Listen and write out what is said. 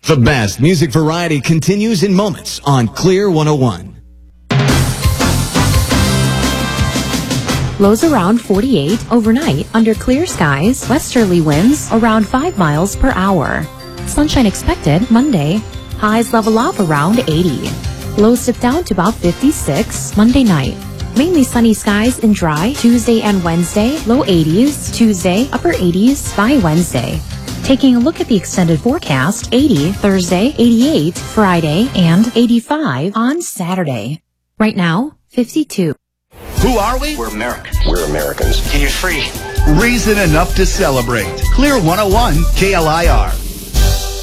The best music variety continues in moments on Clear 101. Lows around 48 overnight under clear skies. Westerly winds around 5 miles per hour. Sunshine expected Monday. Highs level off around 80. Lows dip down to about 56 Monday night. Mainly sunny skies and dry Tuesday and Wednesday. Low 80s Tuesday, upper 80s by Wednesday. Taking a look at the extended forecast, 80 Thursday, 88 Friday, and 85 on Saturday. Right now, 52. Who are we? We're Americans. We're Americans. And you're free. Reason enough to celebrate. Clear 101 KLIR.